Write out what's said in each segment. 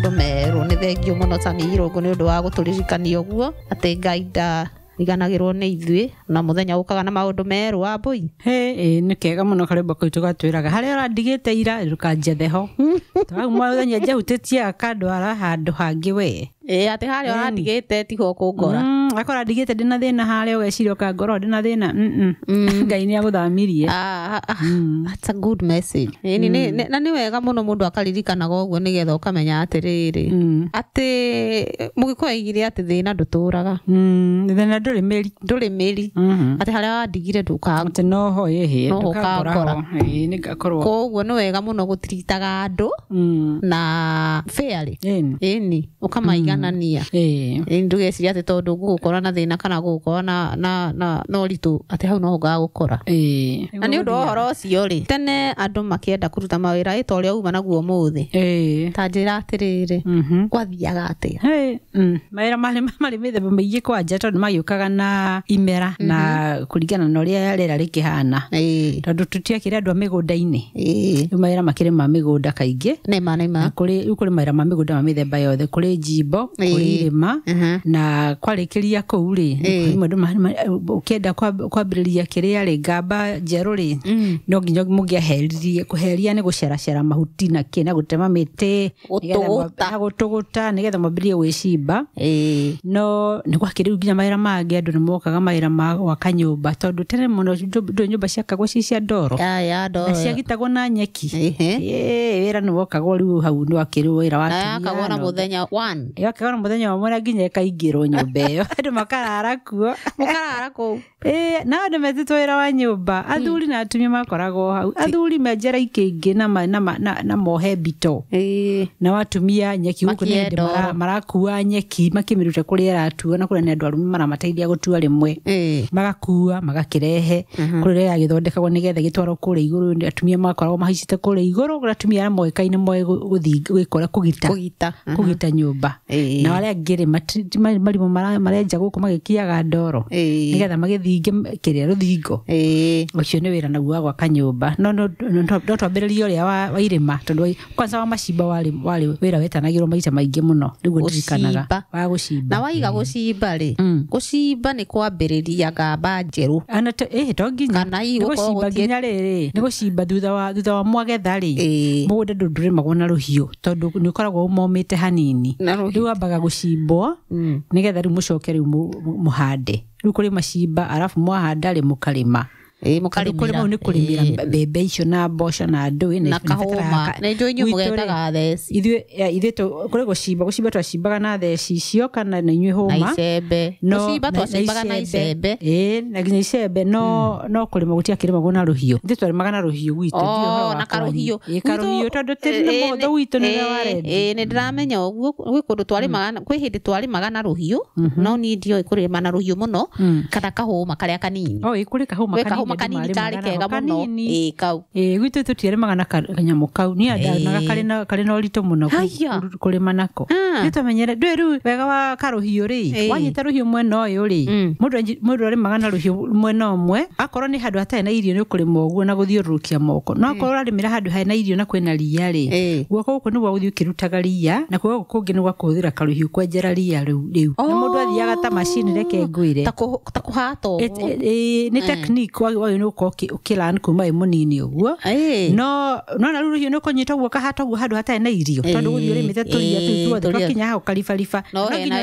maundu meru ni thengio muno Sami Irungu ni undu wa guturirikania uguo ati Ngai iganagirwo ni ithui na muthenya ukaga na maundu meru Wambui ni kega muno karemba kaitu gatwiraga haria urandigite ira rukanjetheho twa muthenya njahutitie akandwara handu hangi we ati haria urandigite tiho kungora akora ndigite ndina thina haria ugeciria ukangora ndina thina Ngai ni aguthamirie that's a good message na ni wega muno mundu akaririkanaga uguo nigetha ukamenya atiriri ati mugiko igire ati thina nduturaga thina nduri meri ati haria wandigire ndukangora ati noho yehe ndukangora ni gakorwo koguo ni wega muno gutiritaga andu na fairly eni ukamaiganania ndugeciria ati tondu gukora na thina kana gukora na ritu ati hau no hoga gukora na ni undu horo cio ri tene andu makienda kuruta mawira itoria uma naguo muthi ta njira atiriri kwathiaga ati mawira mari mithemba maingi kwanja tondu magiukaga na imera na kuringana na uria rera rikihana tondu tutiakire andu a migunda-ini mawira makire ma migunda kaingi nema kuri mawira ma migunda ma mithemba yothe kuri jimbo kuri irima na kwarikiria kuu ri ukienda kwambiriria kiria ri ngamba njeru ri no nginya mugiaheririe kuheria ni guceracera mahuti na kina gutema miti na gutuguta nigetha mwambirie gwicimba no ni gwakiriu nginya mawira mangi andu ni mokaga mawira ma gwaka nyumba tondu tene muno nyumba ciakagwo cia ndoro na ciagitagwo na nyeki wira ni wokagwo riu hau ni wakiriu wira wa akagwo na muthenya 1 akagwo na muthenya wa mwana nginya kaingirwo nyumba iyo andu makarara kuo na andu metitwo wira wa nyumba athuri na atumia makoragwo hau athuri menjera ikingi na mohe bito na watumia nyeki huko ni marakua nyeki makimiruta kuri aratua na kuri ni andu arume maramateithia gutua rimwe magakua magakirehe kuri ya githondekagwo nigetha gitwaro kuri iguru atumia makoragwo mahicite kuri iguru atumia ara moikaine moe gwikora kugita nyumba na wale ngiri marimu marenja guku magikiaga ndoro nigetha magithinge kiria ruthingo ucio ni wira naguo gwaka nyumba no twambiririe uria wa irima tondu kwanza wa macimba wali wira wetanagirwo maita maingi muno niguo ndirikanaga wa gucimba na waiga gucimba ri gucimba ni kwambiriria ngamba njeru ana to nginya gucimba nginya riri ni gucimba thutha wa mwagetha ri mugunda nduremagwo na ruhiu tondu ni ukoragwo umomite hanini riu ambaga gucimbwo nigetha riu mucoke riu muhande riu kuri macimba arafu mwahanda ri mukarima mukarimira ni kurimira bebe icio na mboco na ndui na kahoma na njo inyu mugetaga theci ithe to kuri gucimba twacimbaga na theci icio kana na inyu homa na icembe gucimba twacimbaga na icembe na nginya icembe no kurima gutia kirima na ruhiu ithe twarimaga na ruhiu gwitu ndio na karuhiu tondu tiri motho witu ni warende ni ndiramenya uguo gwi kundu twarimaga kwi hindi twarimaga na ruhiu no ni ndio kurima na ruhiu muno kana kahoma karia kanini ikuri kahoma makanini kari kega muno kau gwitu tutiaremaga na kanyamu kau ni andanaga kari na urito muno kurima nako nitumenyere ndwiru wega wa karuhiu ri wanyita ruhiu mwena uyu ri mundu aremaga na ruhiu mwena umwe akorwo ni handu hatari na irio ni kurima uguo na guthiururukia moko no akorwo arimira handu hari na irio na kwena ria ri guoko guku ni gwa guthii ukirutaga ria na guoko kungi ni gwa kuthira karuhiu kwenjera ria riu na mundu athiaga ta machine reke ngwire ta kuhata ni technique wayo no ukilan kuma imunini uguo no na ruhiu no kunyita uguo kahata uguo handu hatari na irio tondu guthii urimite turia tuothe twakinya hau kalifalifa no hena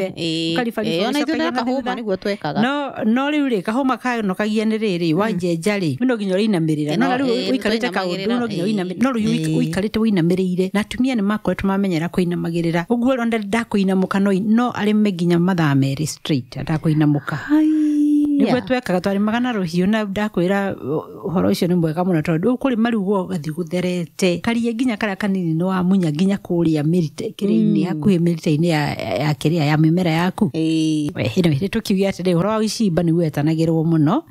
irio ona ithuĩ kahoma nĩguo twekaga no rĩu rĩ kahoma kanokagia nĩ rĩrĩ wanjenja rĩ no nginya ũrĩinamĩrĩra no rĩu ũikarĩte kaũndũ no nginya ũinamĩrĩra no rĩu ũikarĩte ũinamĩrĩire na atumia nĩ makoretwo mamenyera kũinamagĩrĩra ũguo ronda ndakũinamũka no arĩme nginya mathaa merĩ straight atakũinamũka niguo twekaga twarimaga na ruhiu na ndakwira uhoro ucio ni mwega muno tondu kuri marugo gathi gutherete karie nginya karia kanini no amunya nginya kuria mirite kiri-ini hakuhi mirite-ini ya kiria ya mimera yaku hino tukiugia atiri uhoro wa icimba niguo etanagirwo muno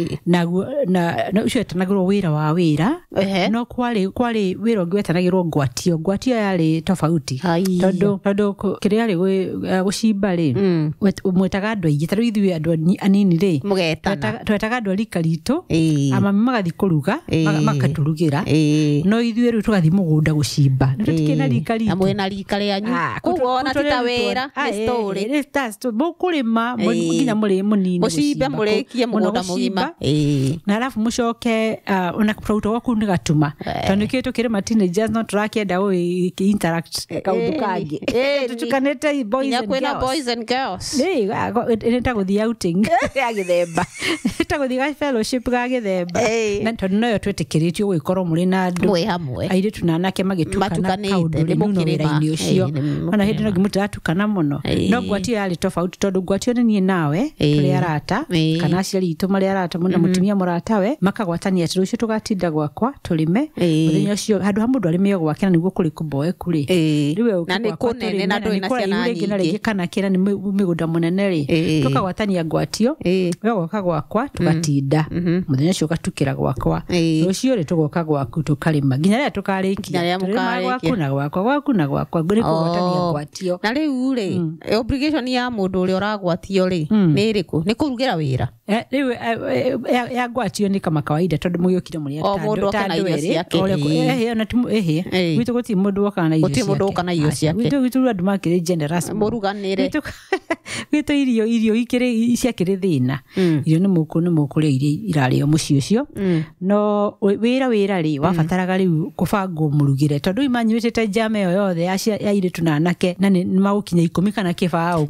na ucio etanagirwo wira wa wira no kwari wira ungi wetanagirwo ngwatio yari tofauti tondu kiria ri gucimba ri mwetaga andu aingĩ taru ithuĩ andu anini rĩ mugetana twetaga andũ rika ritũ amami magathi kũruga makaturugira no ithuĩ rĩu tũgathi mũgũnda gũcimba tũtikĩna rika ritũ amwe na rika rĩanyu koguo ona tita wĩra nĩ story mũkũrĩma nginya mũrĩ mũnini mũcimbe mũrĩkie mũgũnda mũgima na alafu mũcoke ona kũruta gwaku nĩ gatuma tondũ nĩkĩo tũkĩrĩma teenagers no tũrakĩenda interact kaũndũ kangĩ tũtukanĩte boys and girls nĩta gũthiĩ outing ya gĩthemba nĩta gũthiĩ fellowship ga gĩthemba na tondũ noyo twĩtĩkĩrĩtio gũgĩkorwo mũrĩ na andũ mwĩ hamwe airĩtu na anake magĩtukana kaũndũ mũno wĩra-inĩ ũcio ona hĩndĩ ĩno mũtiratukana mũno no ngwatio yarĩ tofauti tondũ ngwatio nĩ niĩ nawe tũrĩ arata kana aciari itũ marĩ arata mũno mũtumia mũratawe makagwatania atĩ rũciũ tũgatinda gwakwa tũrĩme mũthenya ũcio handũ ha mũndũ arĩme gwake na nĩguo kũrĩ kũmboeku-rĩ na nĩ kũnene na ndũrĩ na ciana nyingĩ kana kĩra nĩ mĩgũnda mũnene-rĩ tũkagwatania ngwatio we goka gwakwa tũgatinda mũthenya ũcio ũgatukĩra gwakwa rũciũ-rĩ tũgoka gwaku tũkarĩma nginya rĩrĩa tũkarĩkia tũrĩma gwaku na gwakwa nĩ kũgwatania ngwatio na rĩu-rĩ obligation ya mũndũ ũrĩa ũragwatio-rĩ nĩ ĩrĩkũ nĩ kũrugĩra wĩra rĩu ya ngwatio nĩ kama kawaida tondũ mũgĩũkire mũrĩ andũ erĩ gwitũ gũtirĩ mũndũ wokaga na irio ciake gwitũ andũ makĩrĩ generous mũruganĩre gwitũ irio ikĩrĩ ciakĩrĩ thĩna irio nĩ mũkũrĩa iria irarĩo mũciĩ ũcio no wĩra-rĩ wabataraga rĩu kũbangwo mũrugĩre tondũ imanyuĩtĩte njama ĩyo yothe ya airĩtu na anake na nĩ magũkinya 10 kana kĩbaũ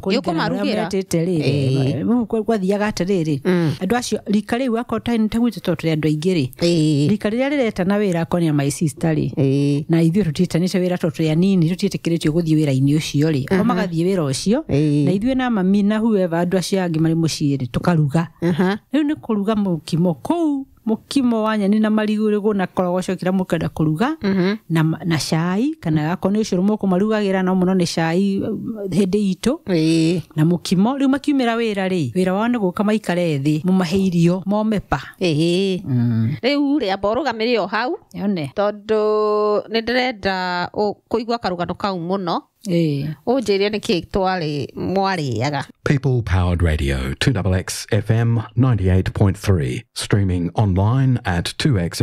gwathiaga atĩrĩrĩ andũ acio rika rĩu akorwo tagwitũ tondũ tũrĩ andũ aingĩ-rĩ rika rĩrĩa rĩretana wĩra akonia my sister-rĩ na ithuĩ tũtiĩtanĩte wĩra tondũ tũrĩ anini tũtiĩtĩkĩrĩtio gũthiĩ wĩra-inĩ ũcio-rĩ o magathiĩ wĩra ũcio na ithuĩ na mami na whoever andũ acio angĩ marĩ mũciĩ-rĩ tũkaruga rĩu nĩ kũruga mũkimo kũu mũkimo wa nyeni na marigũ na korogoco kĩrĩa mũkenda kũruga na cai kana akorwo nĩ ũcũrũ mũkũmarugagĩra no mũno nĩ cai hĩndĩ itũ na mũkimo rĩu makiumĩra wĩra wao nĩ gũka maikare thĩ mũmahe irio momepa rĩu amba ũrũgamĩrĩ o hau tondũ nĩ ndĩrenda kũigua karũgano kau mũno ũnjĩrie nĩkĩ mwarĩaga. People Powered Radio, 2XX FM 98.3, streaming online at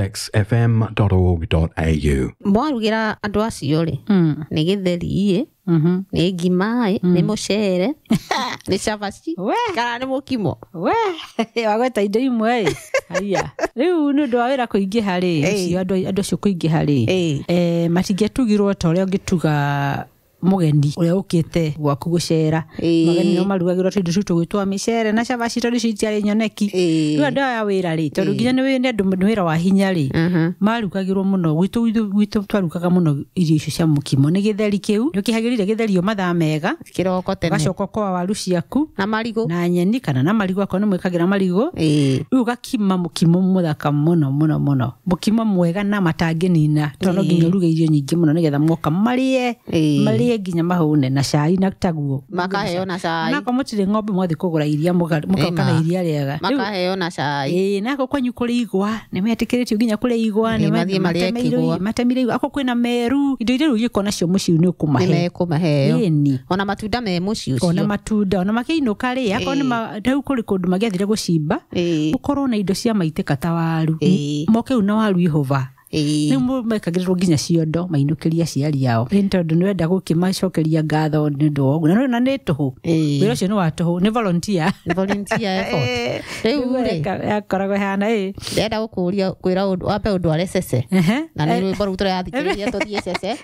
2xxfm.org.au. Mwarugĩra andũ acio-rĩ nĩ gĩtheri nĩ ngima nĩ mũcere nĩ cabaci kana nĩ mũkimo wagweta indo imwe haya rĩu nĩ ũndũ wa wĩra kũingĩha-rĩ andũ acio kũingĩha-rĩ matingĩatugirwo ta ũrĩa ũngĩtuga mũgeni ũrĩa ũkĩte gwaku gũcera mũgeni no marugagĩrwo tũindo tũu tũgwĩtwo mĩcere na cabaci tondũ icio itiarĩ nyoneki rĩu andũ aya wĩra-rĩ tondũ nginya nĩ andũ wĩra wa hinya-rĩ marugagĩrwo mũno gwitũ twarugaga mũno irio icio cia mũkimo nĩ gĩtheri kĩu nĩ ũkĩhagĩrĩire gĩtheri o mathaa mega kĩroko tene ũgacoka ũkoa waru ciaku na marigũ na nyeni kana na marigũ akorwo nĩ mwĩkagĩra marigũ rĩu ũgakima mũkimo mũthaka mũno mũno mũno mũkimo mwega na matangĩnina tondũ no nginya ũruge irio nyingĩ mũno nĩgetha mwoka marĩe nginya mahũne na cai na taguo makaheo na cai na kwa mũtirĩ ng'ombe mwathi kũgũra iria mũkoka na iria rĩega makaheo na cai nako kwanyu kũrĩ igwa nĩ metĩkĩrĩtio nginya kũrĩ igwa nĩ matemire igwa ako kwĩna meru indo iria ũgĩkona nacio mũciĩ nĩ ũkũmaheo ona matunda me mũciĩ ũcio ona matunda ona makĩinũka-rĩ akorwo nĩ rĩu kũrĩ kũndũ magĩathire gũcimba gũkorwo na indo cia maitĩka ta waru moke una waru ihova nĩ mekagĩrĩrwo nginya ciondo mainũkĩria aciari ao nĩ tondũ nĩ wenda gũkĩmacokeria ngatho nĩ ũndũ wa ũguo na nĩ tũhũ wĩra ũcio nĩ wa tũhũ nĩ volunteer effort rĩu yakoragwo hana ndĩrenda gũkũria kwĩra ũndũ wambe ũndũ wa cece na nĩ rwĩmbo rũu tũrathikĩrĩria tũthiĩ cece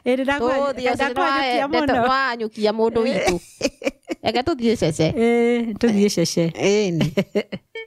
wanyũkia mũndũ witũ reke tũthiĩ cece tũthiĩ cece